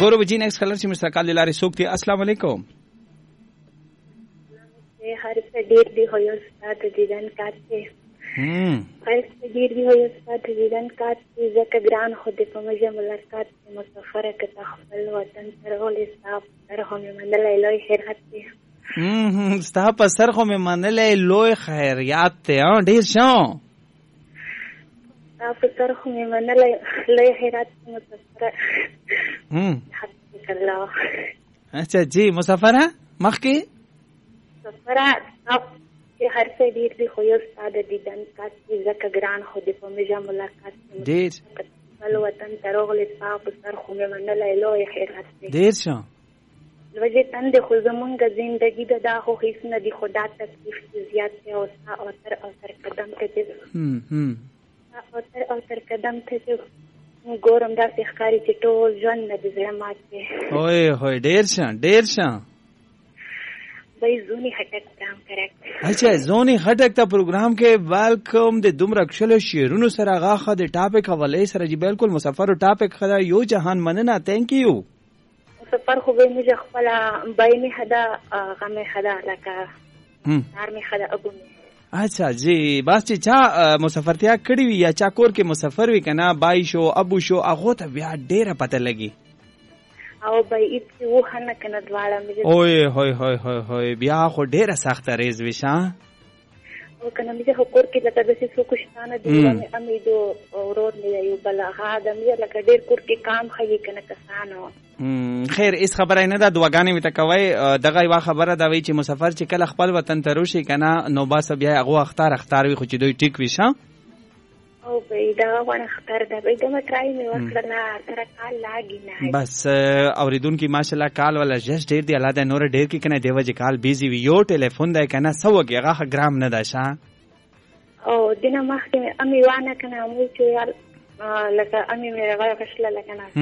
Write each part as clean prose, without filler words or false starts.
گورو جی نیکسٹ کلر چې مستقل لارې سوکتي. السلام علیکم. هر څه ډیر دی خو یو ساعت دیدن کاته هر څه ډیر دی خو یو ساعت دیدن کاته ځکه ګران خو دې په مجه ملاقات مسافره که خپل وطن سره ولې صاحب سره هم منلای لوی خیرات دی. ستا په سر خو مې منلای لوی خیرات دی. ډیر شو ستا په سر خو مې منلای لوی خیرات دی مسافره. حق الله. اچھا جی مسافره مخکې سفره چې هر څه ډیر دی خو یو ساده دیدن کاته ځکه ګران خو دې په مجه ملاقات ډیر خپل وطن ته راغلی ستا په سر خو مې منلای لوی خیرات دی. ډیر شو وجه تند خو زمونږ زندگی د دا خو هیڅ نه دی خو دا تکلیف زیات دی او تر قدم ته دی او تر قدم ته دی ګورم داسې ښکاري چې ټول ژوند نه د زړه مات دی. اوی هوی ډیر شه ډیر شه. بھائی زونی خټک پروګرام کریکټ. اچھا زونی خټک ته پروګرام کې ویلکم د دومره کښلو شیرونو سره غاخه د ټاپک حواله سره جی بالکل مسافر او ټاپک خدا یو جهان مننه. تhank you. سفر خو به مجه خپل باینه حدا غمه حدا لکه نرمه حدا ابو. اچھا جی بس چې چا مسافرتیا کړی وي یا چا کور کې مسافر وي کنه بای شو ابو شو هغه ته بیا ډیره پته لګي او بای ایت و هنه کنه دواړه مې. اوه هوی هوی هوی هوی بیا خو ډیره سخت ریز وشا او کنه مې خو کور کې لکه د څه کوشتانه دی امیدو اورور نه یو بل هغه د مې لکه ډیر کور کې کام خي کنه کسانو. خیر اس خبره نه ده دواګانې مې تکوي دغه یو خبره دا وی چې مسافر چې کله خپل وطن ته روشي کنه نو با سب بیا هغه اختار وي خو چې دوی ټیک وي شه او به دا ونه اختار ده به دمه ترای مې وکړه نه تر کال لاګي نه بس اوریدونکو ماشاءالله کال ولا جس ډیر دی الله دې نور ډیر کې کنه دیو چې کال بیزی وی یو ټلیفون ده کنه سوګي هغه ګرام نه ده شه او دنه مخکې امي وانه کنه مو چې لکه امي مې راغله کښله لکه نه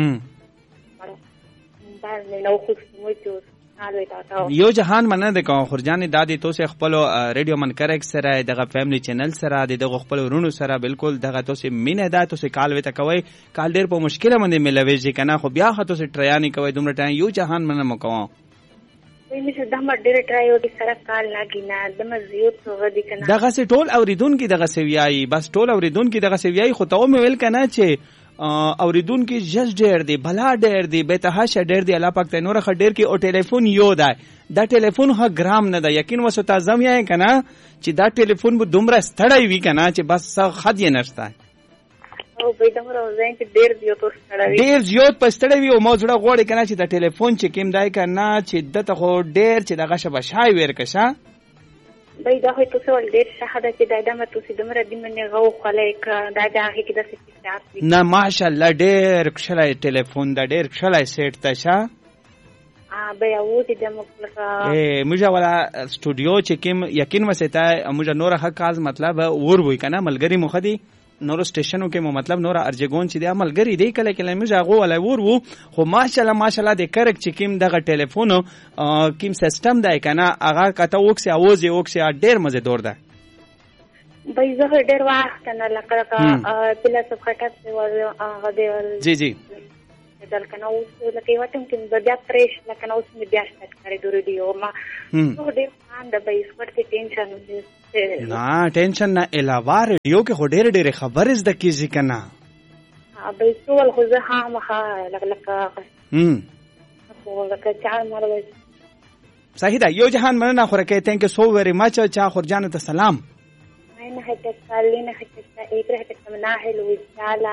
یو جهان مننه د کوم خورجان دادی تو سه خپل ریډیو من کریک سره دغه فیملی چینل سره دغه خپل ورونو سره بالکل دغه تو سه مینه ده تو سه کال وته کوي کال ډیر په مشکله باندې ملوي کنه خو بیا خو تو سه ټریانی کوي دومره ټایم یو جهان مننه مکو وای مې دغه ډیر ټرای وکړ سره کال لاګی نه دمه زیات غدي کنه دغه سه ټول اوریدونکو دغه سویای بس ټول اوریدونکو دغه سویای خو ته مې ویل کنه چې اوریدون کې جس ډیر دی بلا ډیر دی به تهاشه ډیر دی الله پاک ته نور خ ډیر کې او ټلیفون یو دی دا ټلیفون ها ګرام نه دی یقین وسو تازم یې کنه چې دا ټلیفون به دومره ستړی وی کنه چې بس خد یې نشته او به دومره ځین چې ډیر زیات ستړی ډیر زیات پستړی وی او موږ غوړی کنه چې دا ټلیفون چې کیم دی کنه چې دته خو ډیر چې دغه شبه شای ور کشه بای دا هی تاسو ول ډیر شهادت چې دا دمه تاسو دمره د منه غو خلک دا هغه کې د سټارټ نه ماشاءالله ډیر کښلای ټلیفون دا ډیر کښلای سیټ تشه بای او دې مطلب موږ ولا سټوډیو چې کیم یقین وسته موږ نور حق کاز مطلب ور وای کنه ملګری مخدي نور سټیشنو کې مو مطلب نور ارجګون چې د عملګری دی کله کله موږ هغه ولا ور وو خو ماشاءالله د کرک چې کیم دغه ټلیفون کیم سیستم دی کنه هغه کته وکسي اوز ډیر مزیدار ده بای زه ډیر وخت نه لکه بل څه خټک هغه دی جی دل کنه اوس لکه یو ټیم کې بیا پرېش لکه اوس مې بیا شت کړی د ریډیو ما نو ډیر خان د بای سپورت ټینشن نه ټینشن نه علاوه ریډیو کې هډېر ډېر خبرې زده کیږي کنه به ټول خو زه هم لکه خو لکه چا مروي صحیح ده یو جهان مننه خو راکې ثانک یو سو ویری ماچ چا خورجان ته سلام نه هټه سالینه هټه ایبره هټه مناهل وچالا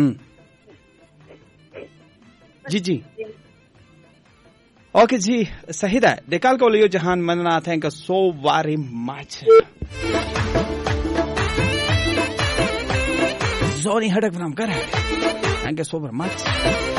جی اوکے جی صحیح ده د کال کول یو جهان مننه ثانک یو سو ویری ماچ زونی هټک فرام کر ثانک یو سو ویری ماچ